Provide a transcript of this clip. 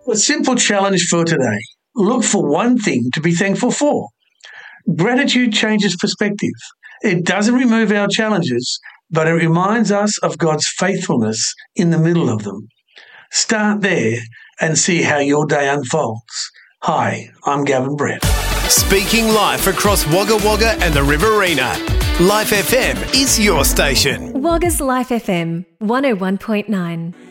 A simple challenge for today. Look for one thing to be thankful for. Gratitude changes perspective. It doesn't remove our challenges, but it reminds us of God's faithfulness in the middle of them. Start there and see how your day unfolds. Hi, I'm Gavin Brett. Speaking life across Wagga Wagga and the Riverina. Life FM is your station. Wagga's Life FM 101.9.